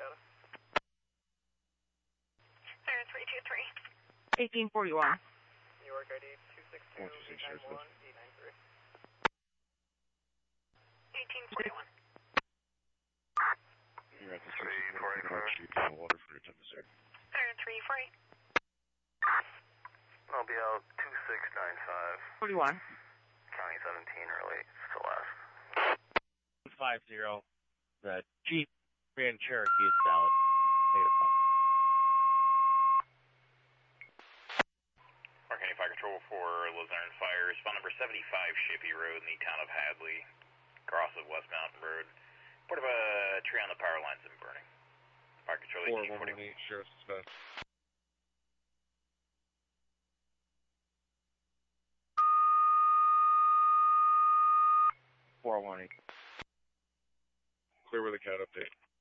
Siren 323. 1841. New York ID 262 891 893. 1841. You're at the 345. Water for your temperature. Siren 348. I'll be out 2695. 41. County 17 early, Celeste. 50. The Jeep Grand Cherokee is valid. Negative 5. County Fire Control for Luzerne Fire. Spawn number 75 Shippey Road in the town of Hadley. Cross of West Mountain Road. Part of a tree on the power lines and burning. Fire Control 1841. Sheriff's dispatch. 418. Clear with a cat update.